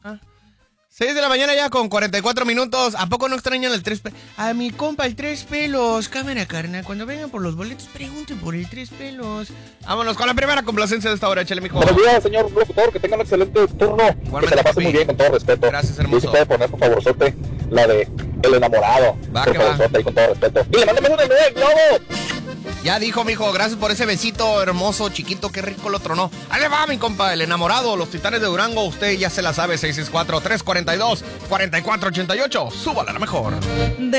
6 de la mañana ya con 44 minutos. ¿A poco no extrañan el 3 pelos? A mi compa el 3 pelos. Cámara, carnal. Cuando vengan por los boletos, pregunten por el 3 pelos. Vámonos con la primera complacencia de esta hora. Échale, mijo. Buenos días, señor locutor. Que tenga un excelente turno. Igualmente, que se la pase papi. muy bien, con todo respeto. Gracias, hermoso. Y si puede poner, por favorzote, la de El Enamorado. Va, por que va. favorzote, ahí con todo respeto. Y le mándame un de globo. Ya dijo, mijo, gracias por ese besito hermoso, chiquito, qué rico lo tronó. Ahí le va, mi compa, el enamorado, los Titanes de Durango, usted ya se la sabe, 664-342-4488, súbala a la mejor.